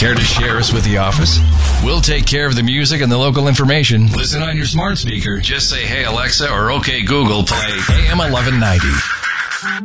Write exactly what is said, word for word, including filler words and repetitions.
Care to share us with the office? We'll take care of the music and the local information. Listen on your smart speaker. Just say, hey, Alexa, or okay, Google, play A M eleven ninety.